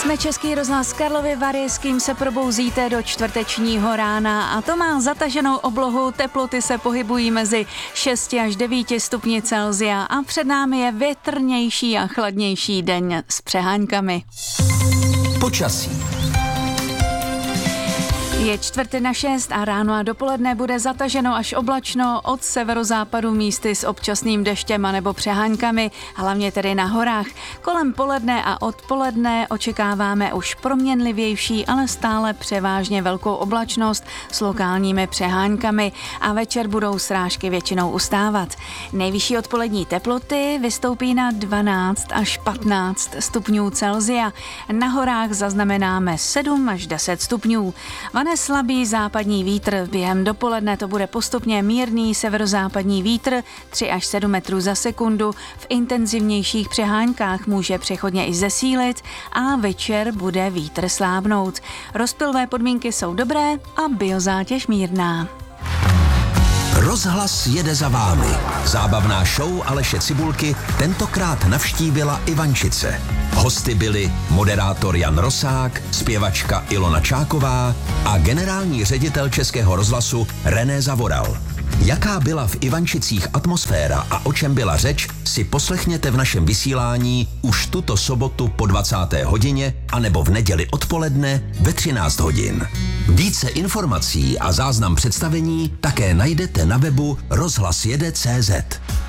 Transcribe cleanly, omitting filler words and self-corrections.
Jsme Český rozhlas Karlovy Vary, s kým se probouzíte do čtvrtečního rána a to má zataženou oblohu, teploty se pohybují mezi 6 až 9 stupni Celsia a před námi je větrnější a chladnější den s přeháňkami. Počasí. Je 5:45 a ráno a dopoledne bude zataženo až oblačno, od severozápadu místy s občasným deštěm a nebo přeháňkami, hlavně tedy na horách. Kolem poledne a odpoledne očekáváme už proměnlivější, ale stále převážně velkou oblačnost s lokálními přeháňkami a večer budou srážky většinou ustávat. Nejvyšší odpolední teploty vystoupí na 12 až 15 stupňů Celsia. Na horách zaznamenáme 7 až 10 stupňů. Slabý západní vítr, během dopoledne to bude postupně mírný severozápadní vítr 3 až 7 metrů za sekundu, v intenzivnějších přeháňkách může přechodně i zesílit a večer bude vítr slábnout. Rozptylové podmínky jsou dobré a biozátěž mírná. Rozhlas jede za vámi. Zábavná show Aleše Cibulky tentokrát navštívila Ivančice. Hosty byli moderátor Jan Rosák, zpěvačka Ilona Čáková a generální ředitel Českého rozhlasu René Zavoral. Jaká byla v Ivančicích atmosféra a o čem byla řeč, si poslechněte v našem vysílání už tuto sobotu po 20. hodině anebo v neděli odpoledne ve 13 hodin. Více informací a záznam představení také najdete na webu rozhlasjede.cz.